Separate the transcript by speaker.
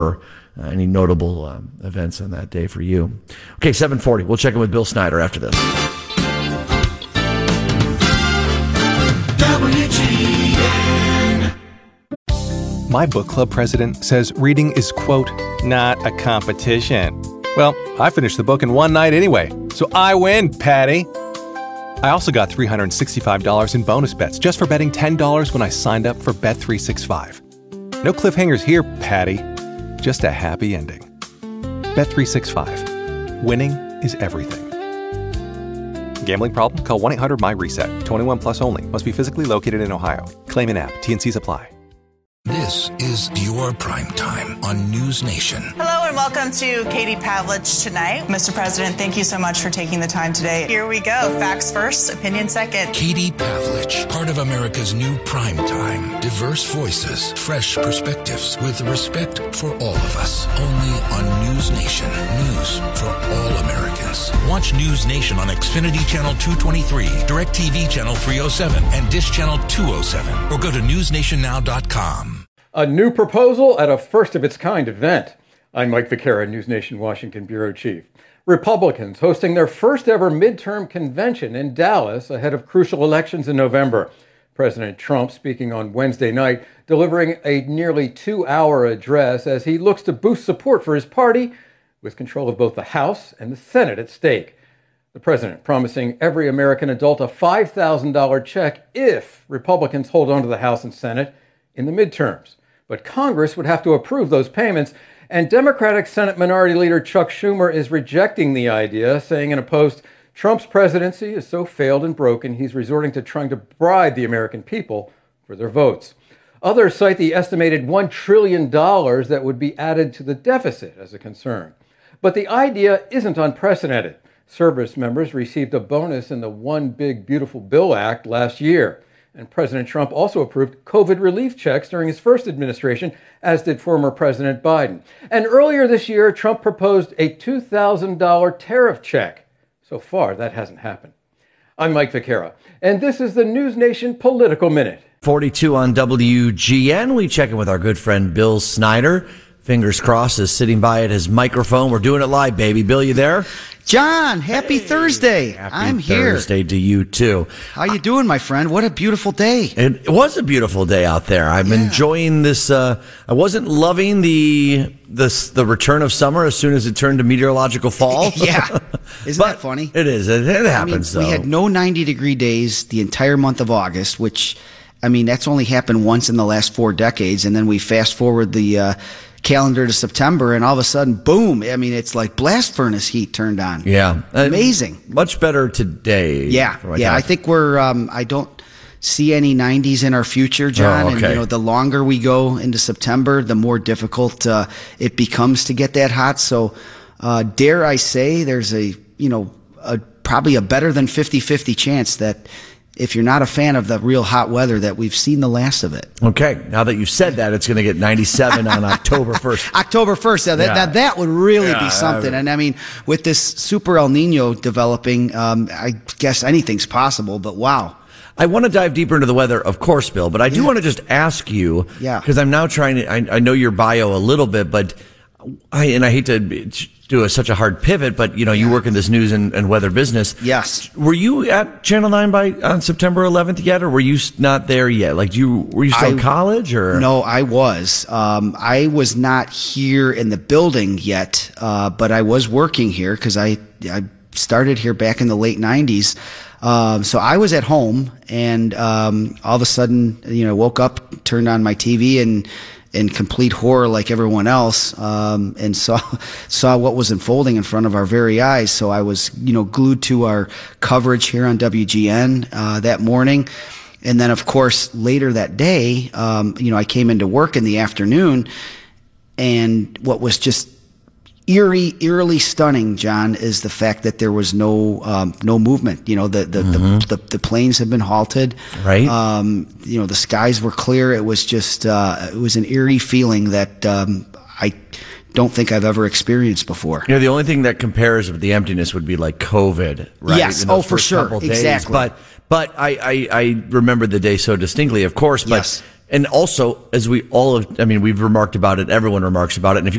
Speaker 1: any notable events on that day for you. Okay, 7:40. We'll check in with Bill Snyder after this.
Speaker 2: WGN.
Speaker 3: My book club president says reading is, quote, not a competition. Well, I finished the book in one night anyway, so I win, Patty. I also got $365 in bonus bets just for betting $10 when I signed up for Bet365. No cliffhangers here, Patty. Just a happy ending. Bet365. Winning is everything. Gambling problem? Call 1-800-MY-RESET. 21 plus only. Must be physically located in Ohio. Claim in app. T&Cs apply.
Speaker 2: This is your prime time on News Nation.
Speaker 4: Hello and welcome to Katie Pavlich Tonight. Mr. President, thank you so much for taking the time today. Here we go. Facts first, opinion second.
Speaker 2: Katie Pavlich, part of America's new prime time. Diverse voices, fresh perspectives, with respect for all of us. Only on News Nation. News for all Americans. Watch News Nation on Xfinity Channel 223, DirecTV Channel 307, and Dish Channel 207. Or go to newsnationnow.com.
Speaker 5: A new proposal at a first-of-its-kind event. I'm Mike Vaquera, News Nation Washington Bureau Chief. Republicans hosting their first-ever midterm convention in Dallas ahead of crucial elections in November. President Trump speaking on Wednesday night, delivering a nearly 2-hour address as he looks to boost support for his party with control of both the House and the Senate at stake. The president promising every American adult a $5,000 check if Republicans hold on to the House and Senate in the midterms. But Congress would have to approve those payments, and Democratic Senate Minority Leader Chuck Schumer is rejecting the idea, saying in a post, Trump's presidency is so failed and broken, he's resorting to trying to bribe the American people for their votes. Others cite the estimated $1 trillion that would be added to the deficit as a concern. But the idea isn't unprecedented. Service members received a bonus in the One Big Beautiful Bill Act last year. And President Trump also approved COVID relief checks during his first administration, as did former President Biden. And earlier this year, Trump proposed a $2,000 tariff check. So far, that hasn't happened. I'm Mike Vaquera, and this is the News Nation Political Minute.
Speaker 1: 42 on WGN. We check in with our good friend Bill Snyder. Fingers crossed, is sitting by at his microphone. We're doing it live, baby. Bill, you there?
Speaker 6: John, happy Thursday. I'm here.
Speaker 1: Thursday to you, too.
Speaker 6: How you doing, my friend? What a beautiful day.
Speaker 1: It was a beautiful day out there. I'm enjoying this. I wasn't loving the return of summer as soon as it turned to meteorological fall.
Speaker 6: Yeah. Isn't that funny?
Speaker 1: It is. It happens,
Speaker 6: We had no 90-degree days the entire month of August, which, that's only happened once in the last 4 decades. And then we fast forward the calendar to September, and all of a sudden, boom! It's like blast furnace heat turned on.
Speaker 1: Yeah,
Speaker 6: amazing.
Speaker 1: Much better today.
Speaker 6: Yeah. I think we're. I don't see any 90s in our future, John.
Speaker 1: Oh, okay.
Speaker 6: And the longer we go into September, the more difficult it becomes to get that hot. So, dare I say, there's probably a better than 50-50 chance that, if you're not a fan of the real hot weather, that we've seen the last of it.
Speaker 1: Okay. Now that you've said that, it's going to get 97 on October 1st.
Speaker 6: October 1st. That would really be something. And with this super El Nino developing, I guess anything's possible, but wow.
Speaker 1: I want to dive deeper into the weather, of course, Bill, but I do want to just ask you, because I'm now trying to, I know your bio a little bit, but I hate to do such a hard pivot, but you work in this news and weather business.
Speaker 6: Yes.
Speaker 1: Were you at Channel 9 on September 11th yet, or were you not there yet? Like, were you still in college, or?
Speaker 6: No, I was. I was not here in the building yet, but I was working here because I started here back in the late 90s. So I was at home, and all of a sudden, woke up, turned on my TV, and in complete horror like everyone else, and saw what was unfolding in front of our very eyes. So I was, glued to our coverage here on WGN that morning. And then, of course, later that day, I came into work in the afternoon, and what was just eerily stunning, John, is the fact that there was no movement. The planes have been halted.
Speaker 1: Right.
Speaker 6: The skies were clear. It was just it was an eerie feeling that I don't think I've ever experienced before.
Speaker 1: The only thing that compares with the emptiness would be like COVID, right?
Speaker 6: Yes. Oh, for sure. Exactly.
Speaker 1: But I remember the day so distinctly, of course. But
Speaker 6: yes.
Speaker 1: And also, as we all have, I mean, we've remarked about it, everyone remarks about it. And if you